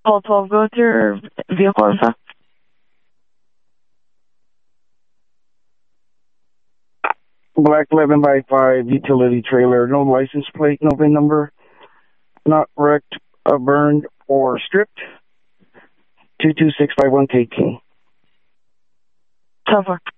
All 12 go through or vehicle info? Black 11 by 5 utility trailer, no license plate, no VIN number, not wrecked, burned, or stripped. 22651 KT. 10-4.